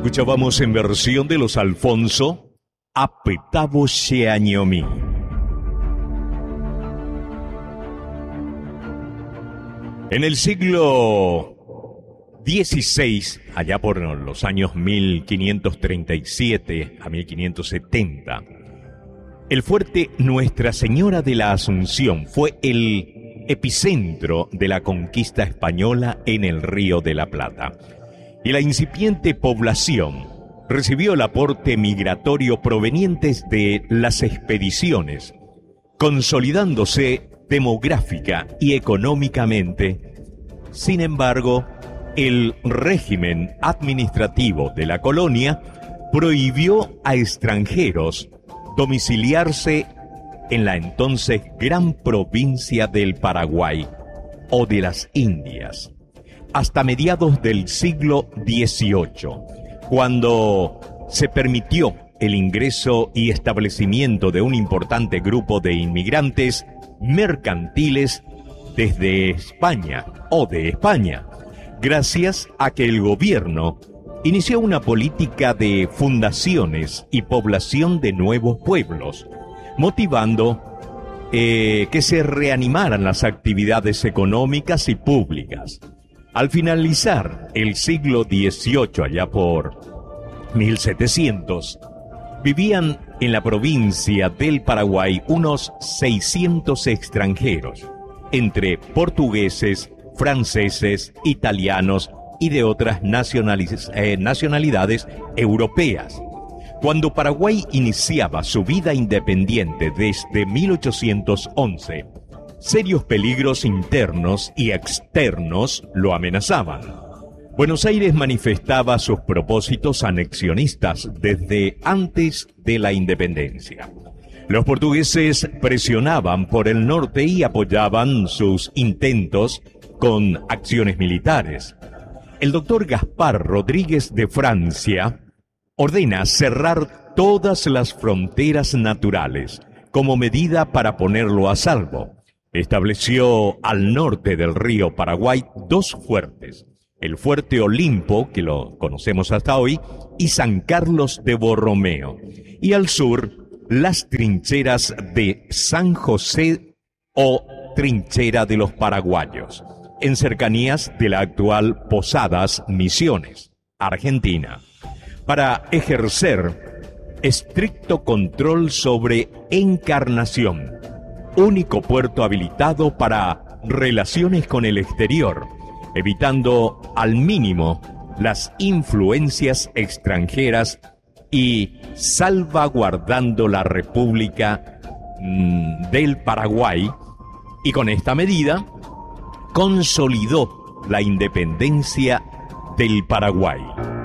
Escuchábamos en versión de los Alfonso, Apetavo Xeañomí. En el siglo XVI, allá por los años 1537 a 1570, el fuerte Nuestra Señora de la Asunción fue el epicentro de la conquista española en el Río de la Plata. Y la incipiente población recibió el aporte migratorio provenientes de las expediciones, consolidándose demográfica y económicamente. Sin embargo, el régimen administrativo de la colonia prohibió a extranjeros domiciliarse en la entonces gran provincia del Paraguay o de las Indias, hasta mediados del siglo XVIII, cuando se permitió el ingreso y establecimiento de un importante grupo de inmigrantes mercantiles desde España o de España, gracias a que el gobierno inició una política de fundaciones y población de nuevos pueblos, motivando que se reanimaran las actividades económicas y públicas. Al finalizar el siglo XVIII, allá por 1700, vivían en la provincia del Paraguay unos 600 extranjeros, entre portugueses, franceses, italianos y de otras nacionalidades europeas. Cuando Paraguay iniciaba su vida independiente desde 1811, serios peligros internos y externos lo amenazaban. Buenos Aires manifestaba sus propósitos anexionistas desde antes de la independencia. Los portugueses presionaban por el norte y apoyaban sus intentos con acciones militares. El doctor Gaspar Rodríguez de Francia ordena cerrar todas las fronteras naturales como medida para ponerlo a salvo. Estableció al norte del río Paraguay dos fuertes, el Fuerte Olimpo, que lo conocemos hasta hoy, y San Carlos de Borromeo, y al sur las trincheras de San José o Trinchera de los Paraguayos, en cercanías de la actual Posadas Misiones, Argentina, para ejercer estricto control sobre Encarnación, único puerto habilitado para relaciones con el exterior, evitando al mínimo las influencias extranjeras y salvaguardando la República del Paraguay, y con esta medida consolidó la independencia del Paraguay.